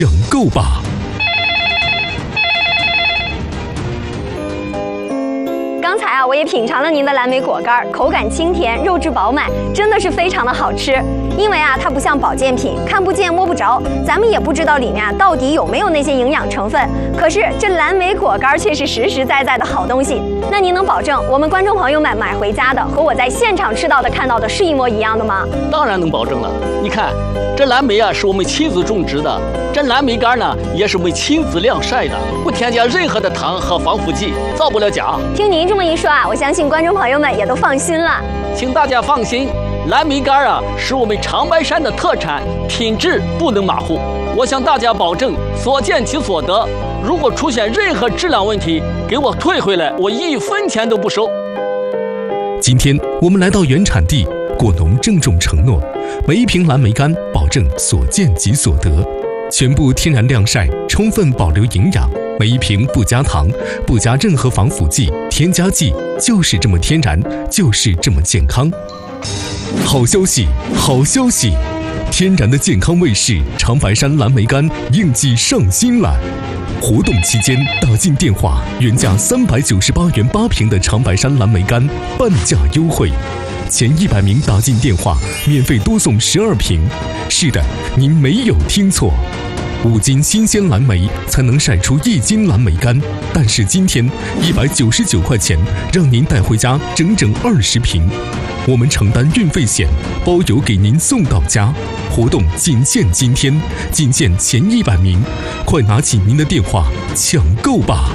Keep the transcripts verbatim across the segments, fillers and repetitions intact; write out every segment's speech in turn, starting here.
养够吧！ 刚才啊，我也品尝了您的蓝莓果干，口感清甜，肉质饱满，真的是非常的好吃。因为啊，它不像保健品，看不见摸不着，咱们也不知道里面啊到底有没有那些营养成分。可是这蓝莓果干却是实实在在的好东西。那您能保证我们观众朋友们买回家的和我在现场吃到的、看到的是一模一样的吗？ 当然能保证了。你看，这蓝莓啊是我们亲自种植的，这蓝莓干呢也是我们亲自晾晒的，不添加任何的糖和防腐剂，造不了假。 听您这么一说啊，我相信观众朋友们也都放心了。 请大家放心，蓝莓干啊是我们长白山的特产，品质不能马虎。我向大家保证，所见即所得。如果出现任何质量问题，给我退回来，我一分钱都不收。 今天我们来到原产地，果农郑重承诺，每一瓶蓝莓干保证所见即所得，全部天然晾晒，充分保留营养。每一瓶不加糖，不加任何防腐剂、添加剂，就是这么天然，就是这么健康。好消息，好消息！天然的健康卫士长白山蓝莓干应季上新了。活动期间打进电话，原价三百九十八元八瓶的长白山蓝莓干半价优惠，前一百名打进电话免费多送十二瓶。是的，您没有听错。五斤新鲜蓝莓才能晒出一斤蓝莓干，但是今天一百九十九块钱让您带回家整整二十瓶，我们承担运费险，包邮给您送到家。活动仅限今天，仅限前一百名，快拿起您的电话抢购吧！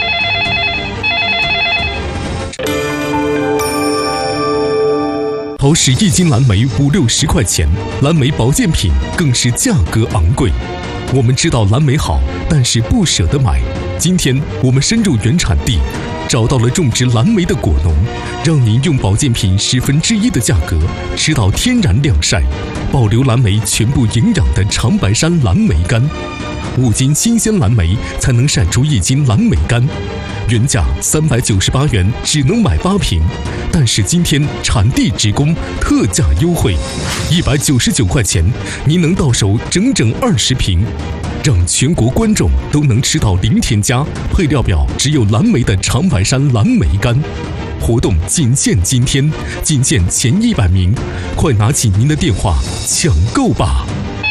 超市一斤蓝莓五六十块钱，蓝莓保健品更是价格昂贵。我们知道蓝莓好，但是不舍得买。今天我们深入原产地，找到了种植蓝莓的果农，让您用保健品十分之一的价格吃到天然晾晒、保留蓝莓全部营养的长白山蓝莓干。五斤新鲜蓝莓才能晒出一斤蓝莓干，原价三百九十八元，只能买八瓶。但是今天产地直供，特价优惠，一百九十九块钱，您能到手整整二十瓶，让全国观众都能吃到零添加、配料表只有蓝莓的长白山蓝莓干。活动仅限今天，仅限前一百名，快拿起您的电话抢购吧！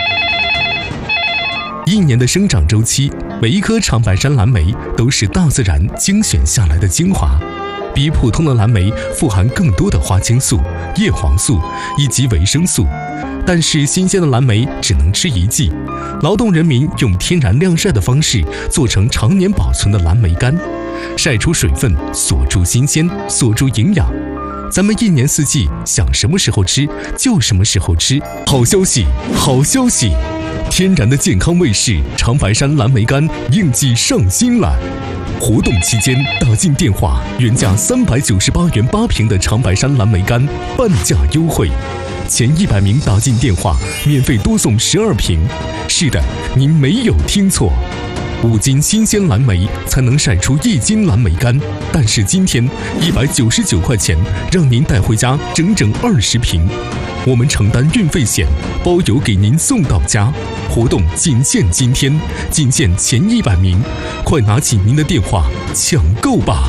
一年的生长周期，每一颗长白山蓝莓都是大自然精选下来的精华，比普通的蓝莓富含更多的花青素、叶黄素以及维生素。但是新鲜的蓝莓只能吃一季，劳动人民用天然晾晒的方式做成常年保存的蓝莓干，晒出水分，锁住新鲜，锁住营养。咱们一年四季想什么时候吃就什么时候吃。好消息，好消息！天然的健康卫士长白山蓝莓干应季上新了。活动期间打进电话，原价三百九十八元八瓶的长白山蓝莓干半价优惠，前一百名打进电话免费多送十二瓶。是的，您没有听错。五斤新鲜蓝莓才能晒出一斤蓝莓干，但是今天一百九十九块钱让您带回家整整二十瓶，我们承担运费险，包邮给您送到家。活动仅限今天，仅限前一百名，快拿起您的电话抢购吧！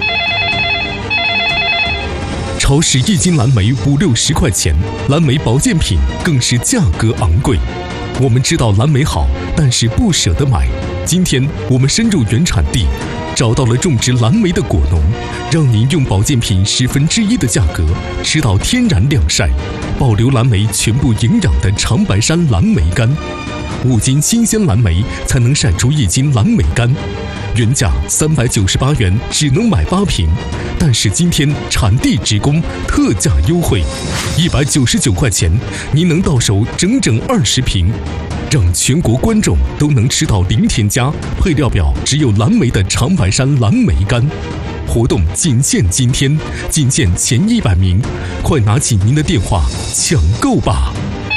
超市一斤蓝莓五六十块钱，蓝莓保健品更是价格昂贵。我们知道蓝莓好，但是不舍得买。今天我们深入原产地，找到了种植蓝莓的果农，让您用保健品十分之一的价格吃到天然晾晒、保留蓝莓全部营养的长白山蓝莓干。五斤新鲜蓝莓才能晒出一斤蓝莓干，原价三百九十八元，只能买八瓶。但是今天产地直供，特价优惠，一百九十九块钱，您能到手整整二十瓶，让全国观众都能吃到零添加、配料表只有蓝莓的长白山蓝莓干。活动仅限今天，仅限前一百名，快拿起您的电话抢购吧！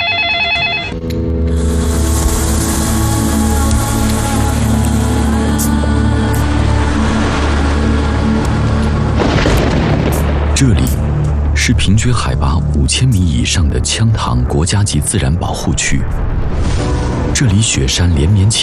这里是平均海拔五千米以上的羌塘国家级自然保护区，这里雪山连绵起